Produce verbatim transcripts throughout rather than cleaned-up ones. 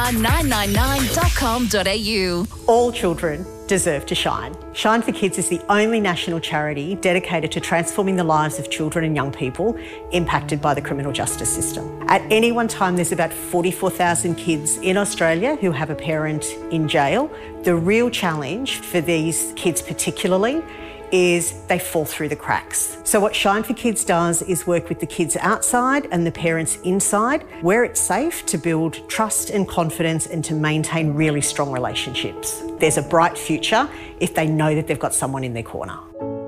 star nine nine nine dot com dot a u. All children deserve to shine. Shine for Kids is the only national charity dedicated to transforming the lives of children and young people impacted by the criminal justice system. At any one time, there's about forty-four thousand kids in Australia who have a parent in jail. The real challenge for these kids particularly is they fall through the cracks. So what Shine for Kids does is work with the kids outside and the parents inside, where it's safe, to build trust and confidence and to maintain really strong relationships. There's a bright future if they know that they've got someone in their corner.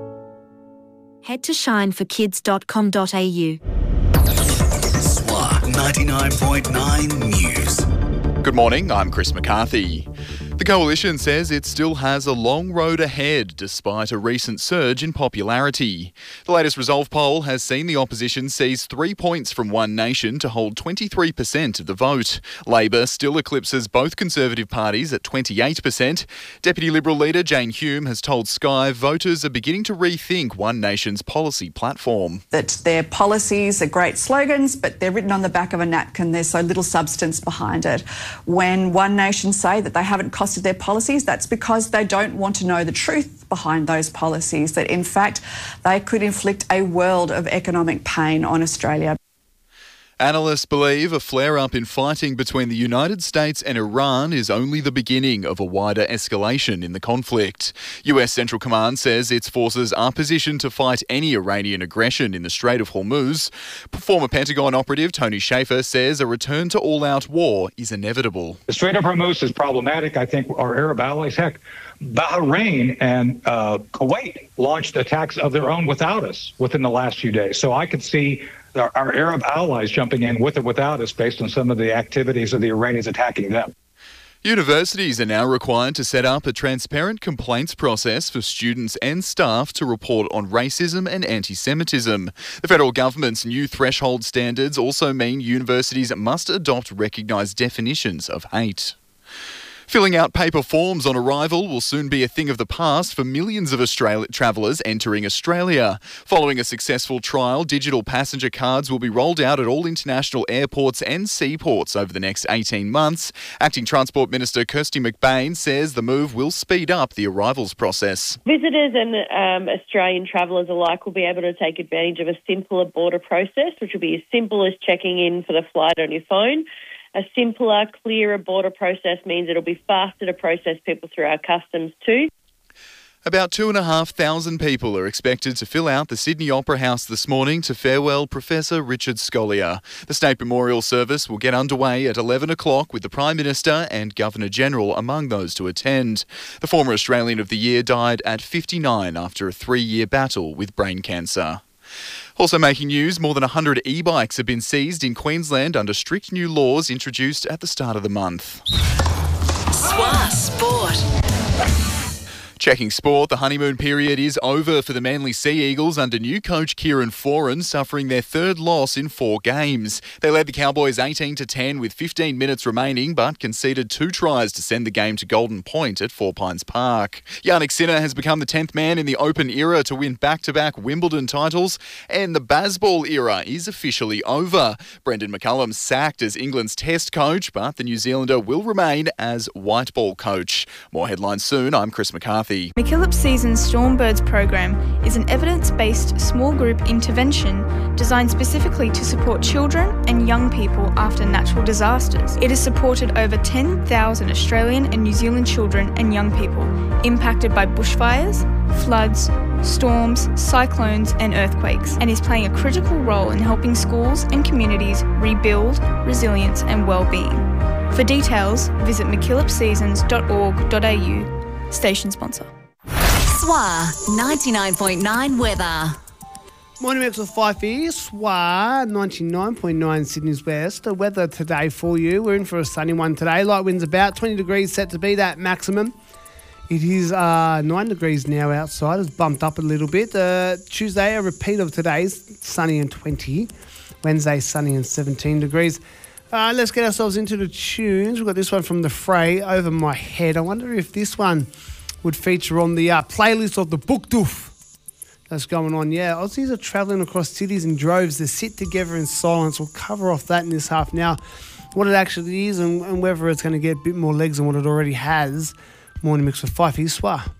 Head to shine for kids dot com dot a u. S W A ninety-nine point nine News. Good morning, I'm Chris McCarthy. The Coalition says it still has a long road ahead despite a recent surge in popularity. The latest Resolve poll has seen the opposition seize three points from One Nation to hold twenty-three percent of the vote. Labor still eclipses both Conservative parties at twenty-eight percent. Deputy Liberal leader Jane Hume has told Sky voters are beginning to rethink One Nation's policy platform. That their policies are great slogans, but they're written on the back of a napkin. There's so little substance behind it. When One Nation say that they haven't cost their policies, that's because they don't want to know the truth behind those policies, that in fact they could inflict a world of economic pain on Australia. Analysts believe a flare-up in fighting between the United States and Iran is only the beginning of a wider escalation in the conflict. U S Central Command says its forces are positioned to fight any Iranian aggression in the Strait of Hormuz. Former Pentagon operative Tony Shaffer says a return to all-out war is inevitable. The Strait of Hormuz is problematic. I think our Arab allies, heck, Bahrain and uh, Kuwait launched attacks of their own without us within the last few days. So I could see our, our Arab allies jumping in with or without us based on some of the activities of the Iranians attacking them. Universities are now required to set up a transparent complaints process for students and staff to report on racism and anti-Semitism. The federal government's new threshold standards also mean universities must adopt recognised definitions of hate. Filling out paper forms on arrival will soon be a thing of the past for millions of Australia travellers entering Australia. Following a successful trial, digital passenger cards will be rolled out at all international airports and seaports over the next eighteen months. Acting Transport Minister Kirsty McBain says the move will speed up the arrivals process. Visitors and um, Australian travellers alike will be able to take advantage of a simpler border process, which will be as simple as checking in for the flight on your phone. A simpler, clearer border process means it'll be faster to process people through our customs too. About two and a half thousand people are expected to fill out the Sydney Opera House this morning to farewell Professor Richard Scolyer. The State Memorial Service will get underway at eleven o'clock with the Prime Minister and Governor-General among those to attend. The former Australian of the Year died at fifty-nine after a three-year battle with brain cancer. Also making news, more than one hundred e-bikes have been seized in Queensland under strict new laws introduced at the start of the month. S W A Sport. Checking sport, the honeymoon period is over for the Manly Sea Eagles under new coach Kieran Foran, suffering their third loss in four games. They led the Cowboys eighteen to ten with fifteen minutes remaining, but conceded two tries to send the game to Golden Point at Four Pines Park. Yannick Sinner has become the tenth man in the Open era to win back-to-back Wimbledon titles, and the Bazball era is officially over. Brendan McCullum sacked as England's Test coach, but the New Zealander will remain as white ball coach. More headlines soon. I'm Chris McCarthy. MacKillop Seasons Stormbirds program is an evidence-based small group intervention designed specifically to support children and young people after natural disasters. It has supported over ten thousand Australian and New Zealand children and young people impacted by bushfires, floods, storms, cyclones and earthquakes, and is playing a critical role in helping schools and communities rebuild resilience and well-being. For details, visit mackillop seasons dot org dot a u. Station sponsor. S W A ninety-nine point nine weather. Morning mix with five here, S W A ninety-nine point nine Sydney's West. The weather today for you, we're in for a sunny one today. Light winds about twenty degrees set to be that maximum. It is uh, nine degrees now outside. It's bumped up a little bit. Uh, Tuesday, a repeat of today's, sunny and twenty. Wednesday, sunny and seventeen degrees. Uh, let's get ourselves into the tunes. We've got this one from The Fray, Over My Head. I wonder if this one would feature on the uh, playlist of the Book Doof that's going on. Yeah, Aussies are travelling across cities in droves. They sit together in silence. We'll cover off that in this half now. what it actually is and, and whether it's going to get a bit more legs than what it already has. Morning Mix with Fifey Swa.